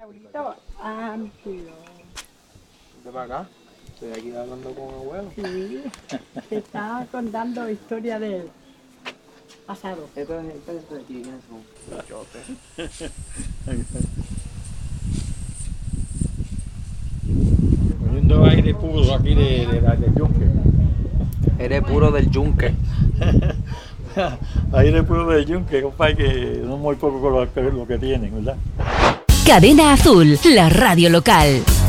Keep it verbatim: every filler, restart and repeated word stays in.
Abuelito amplio. ¿De para acá? Estoy aquí hablando con abuelo. Sí, te estaba contando historia del pasado. Esto es, esto es de aquí, ¿quiénes son? Bichotes. Poniendo aire puro aquí de, de, de, del yunque. Eres puro del yunque. Aire puro del yunque, compadre, que no muy poco con lo que, lo que tienen, ¿verdad? Cadena Azul, la radio local.